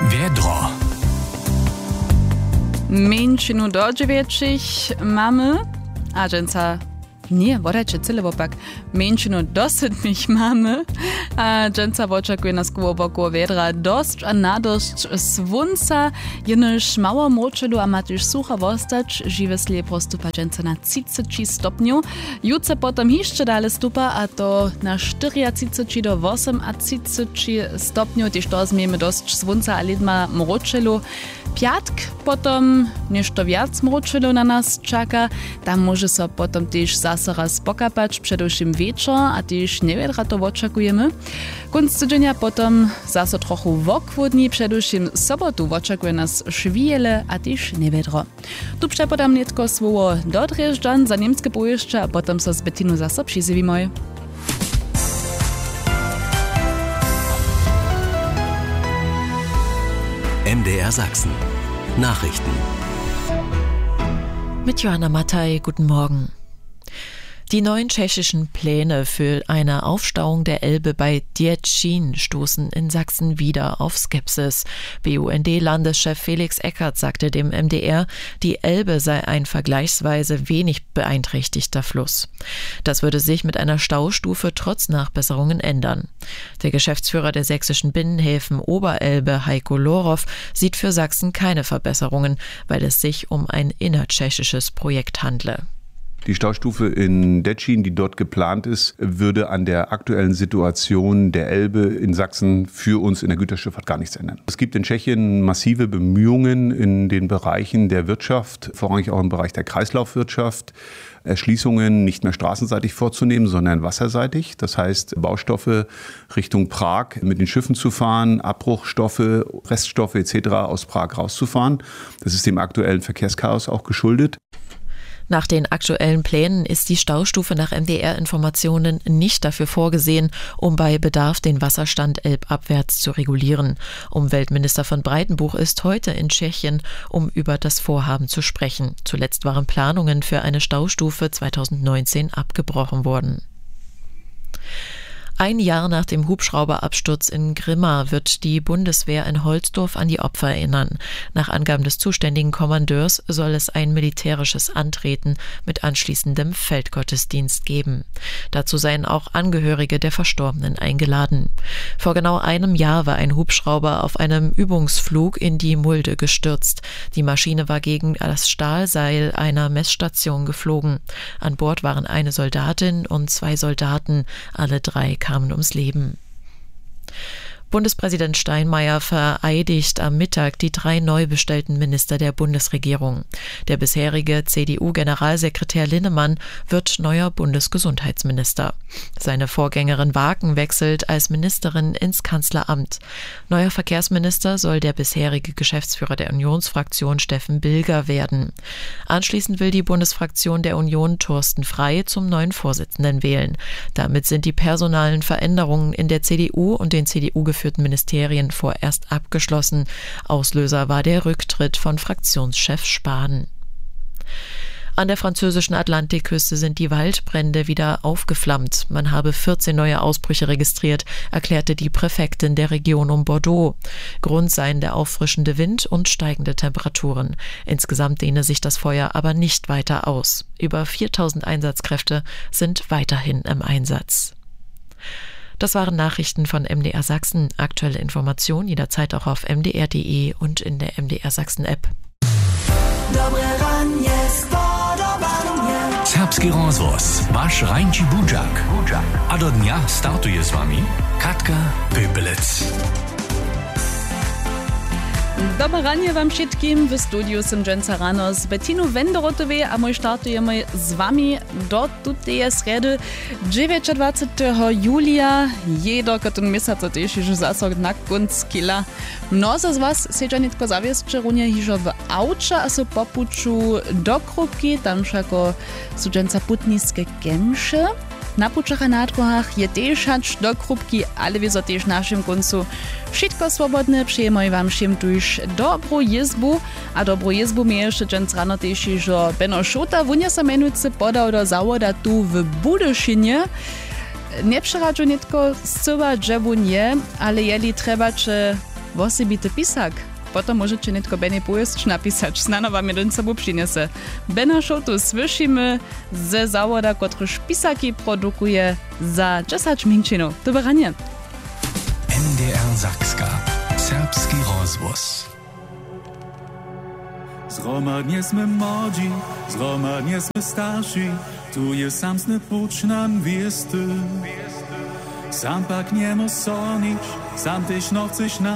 Wiedro. Mężczyznu do 9 mamy, a dżęca nie, wodajcie cyle opak. Mężczyznu dosyć mamy, a dżęca oczekuje nas koło wiedra dość a nadość słonca, jenoż mało moczelu, a ma też sucha wostać, żywe slie postupa dżęca na 30 stopniu. Jutce potom jeszcze dalej stupa, a to na 40 do 38 stopniu, też to zmiemy dość słonca, a lidma moczelu. Piatk potom nešto viac mročilo na nas čaka, tam może so potom też zase raz pokapać, przedewším wieczor, a też niewiedra to oczekujemy. Konc tydzienia potom zase trochu wokwodni, przedewším sobotu oczekuje nas szwijele, a też niewiedro. Tu przepodam netko słowo do Drjeżdżan za niemskie pojeźdźcze, a potom so z Bettinu zase přizywimy. MDR Sachsen. Nachrichten. Mit Johanna Mattei, guten Morgen. Die neuen tschechischen Pläne für eine Aufstauung der Elbe bei Děčín stoßen in Sachsen wieder auf Skepsis. BUND-Landeschef Felix Eckert sagte dem MDR, die Elbe sei ein vergleichsweise wenig beeinträchtigter Fluss. Das würde sich mit einer Staustufe trotz Nachbesserungen ändern. Der Geschäftsführer der sächsischen Binnenhäfen Oberelbe, Heiko Lorow, sieht für Sachsen keine Verbesserungen, weil es sich um ein innertschechisches Projekt handle. Die Staustufe in Děčín, die dort geplant ist, würde an der aktuellen Situation der Elbe in Sachsen für uns in der Güterschifffahrt gar nichts ändern. Es gibt in Tschechien massive Bemühungen in den Bereichen der Wirtschaft, vorrangig auch im Bereich der Kreislaufwirtschaft, Erschließungen nicht mehr straßenseitig vorzunehmen, sondern wasserseitig. Das heißt, Baustoffe Richtung Prag mit den Schiffen zu fahren, Abbruchstoffe, Reststoffe etc. aus Prag rauszufahren. Das ist dem aktuellen Verkehrschaos auch geschuldet. Nach den aktuellen Plänen ist die Staustufe nach MDR-Informationen nicht dafür vorgesehen, um bei Bedarf den Wasserstand elbabwärts zu regulieren. Umweltminister von Breitenbuch ist heute in Tschechien, um über das Vorhaben zu sprechen. Zuletzt waren Planungen für eine Staustufe 2019 abgebrochen worden. Ein Jahr nach dem Hubschrauberabsturz in Grimma wird die Bundeswehr in Holzdorf an die Opfer erinnern. Nach Angaben des zuständigen Kommandeurs soll es ein militärisches Antreten mit anschließendem Feldgottesdienst geben. Dazu seien auch Angehörige der Verstorbenen eingeladen. Vor genau einem Jahr war ein Hubschrauber auf einem Übungsflug in die Mulde gestürzt. Die Maschine war gegen das Stahlseil einer Messstation geflogen. An Bord waren eine Soldatin und 2 Soldaten, alle 3 kamen ums Leben. Bundespräsident Steinmeier vereidigt am Mittag die 3 neu bestellten Minister der Bundesregierung. Der bisherige CDU-Generalsekretär Linnemann wird neuer Bundesgesundheitsminister. Seine Vorgängerin Waken wechselt als Ministerin ins Kanzleramt. Neuer Verkehrsminister soll der bisherige Geschäftsführer der Unionsfraktion Steffen Bilger werden. Anschließend will die Bundesfraktion der Union Thorsten Frey zum neuen Vorsitzenden wählen. Damit sind die personalen Veränderungen in der CDU und den CDU-geführten Ministerien vorerst abgeschlossen. Auslöser war der Rücktritt von Fraktionschef Spahn. An der französischen Atlantikküste sind die Waldbrände wieder aufgeflammt. Man habe 14 neue Ausbrüche registriert, erklärte die Präfektin der Region um Bordeaux. Grund seien der auffrischende Wind und steigende Temperaturen. Insgesamt dehne sich das Feuer aber nicht weiter aus. Über 4000 Einsatzkräfte sind weiterhin im Einsatz. Das waren Nachrichten von MDR Sachsen. Aktuelle Informationen jederzeit auch auf mdr.de und in der MDR Sachsen App. Serbski rozvoz, waš Rajnči Budžak. A do dnia startuje s vami Katka Pöpelec. Dobre ranie wam všetkým, v studiu som dżęca rano z Bettinu Wendorotovej a my startujemy z wami do tutej sredy 29. julia. Jeder katun miesiąc też już zasok na konc kila. Mnozo z was seďa netko zaviesť runie hižo w auče a so popuču do Krupki, tam všako sú dżęca putnické kemše. Na pučach a na dróhach je też hać do Krupki, ale wy so też naszym koncu wszystko swobodne. Przyjemoj wam všim tuż dobrą jezbu, a dobrą jezbu mi jeszcze dżęc rano też, że Benno Šota wunia sa menujce podał do zawoda tu w Budyszynie. Nie przeradzu netko zcyła dżebu nie, ale jeli treba, czy wosebity pisak. Potom możecie nie tylko Benny Pojezd napisać. Znano wam jeden sobą przyniesie. Bena Szotu słyszymy ze zawoda, któryż pisaki produkuje za 10 minut. Do wybrania. NDR Sakska. Serbski rozwóz. Zgromadnie sme młodzi, zgromadnie sme starsi, tu je samsny pucz nam wiesty. Sam pak nie mo sonić, sam tyś no chcesz